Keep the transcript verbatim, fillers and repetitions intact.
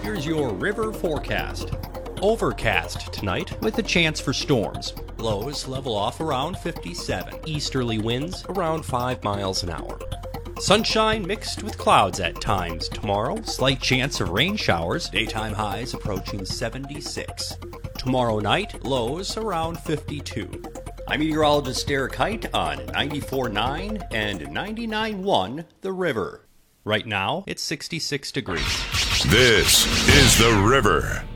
Here's your river forecast. Overcast tonight with a chance for storms. Lows level off around fifty-seven. Easterly winds around five miles an hour. Sunshine mixed with clouds at times tomorrow. Slight chance of rain showers. Daytime highs approaching seventy-six. Tomorrow night, lows around fifty-two. I'm meteorologist Derek Height on ninety-four point nine and ninety-nine point one The River. Right now, it's sixty-six degrees. This is The River.